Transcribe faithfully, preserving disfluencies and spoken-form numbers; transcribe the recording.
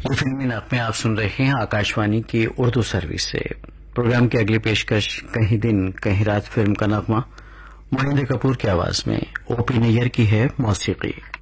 ये फिल्मी नगमे आप सुन रहे हैं आकाशवाणी की उर्दू सर्विस से। प्रोग्राम की अगली पेशकश कहीं दिन कहीं रात फिल्म का नगमा महेंद्र कपूर की आवाज में ओपी नैयर की है मौसीकी।